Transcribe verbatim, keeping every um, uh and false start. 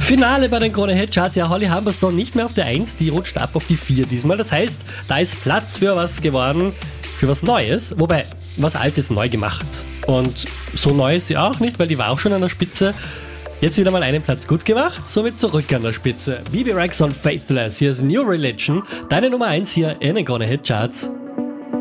Finale bei den Krone Hit Charts. Ja, Holly Humberstone nicht mehr auf der eins, die rutscht ab auf die vier diesmal. Das heißt, da ist Platz für was geworden, für was Neues. Wobei, was Altes neu gemacht. Und so neu ist sie auch nicht, weil die war auch schon an der Spitze. Jetzt wieder mal einen Platz gut gemacht, somit zurück an der Spitze. Bebe Rexha und Faithless, hier ist New Religion, deine Nummer eins hier in den Krone Hit Charts.